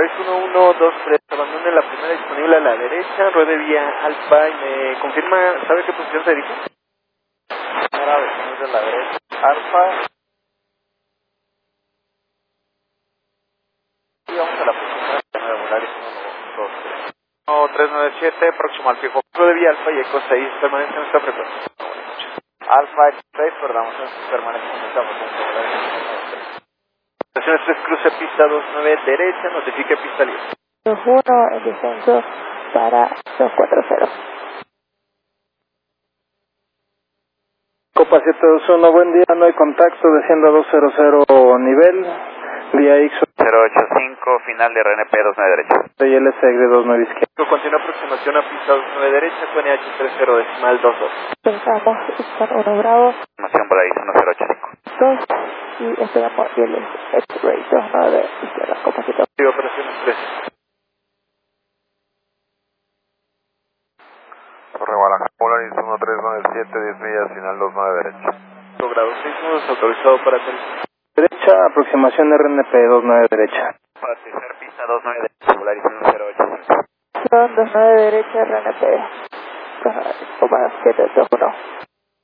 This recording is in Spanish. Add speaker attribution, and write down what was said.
Speaker 1: Volaris 1123, abandone la primera disponible a la derecha, ruede vía Alfa y me confirma, ¿sabe qué posición se dirige?
Speaker 2: Primera disponible a la derecha, Alfa. Y vamos a la posición de Volaris 123. 397, próximo al fijo.
Speaker 1: Ruede vía Alfa y Eco 6, permanece en esta frecuencia.
Speaker 2: Alfa X6, perdamos en permanencia en esta frecuencia.
Speaker 1: Estación 3, cruce pista 29 derecha, notifique pista libre.
Speaker 3: 21 en descenso para 240.
Speaker 4: Copa 721, buen día, no hay contacto, desciendo 200 nivel, vía X
Speaker 2: 085, final de RNP 29 derecha.
Speaker 4: ILS de 29 izquierda.
Speaker 1: Continúa aproximación a pista 29 derecha, QNH 30 decimal 22.
Speaker 3: Pensamos estar 1 Bravo,
Speaker 2: Información Volaris 1085.
Speaker 3: 2 y esperamos el X-Ray 29 izquierda, Copa 7.
Speaker 1: Operaciones 3.
Speaker 2: Torre Guadalajara, Volaris 1397, 10 millas, final 29 derecha.
Speaker 1: Grado 6 nudos, autorizado para aterrizar.
Speaker 4: Derecha, aproximación RNP 29 derecha.
Speaker 2: Para aterrizar pista 29 derecha, Volaris 1085.
Speaker 3: 29 derecha, RNP, Copa 721.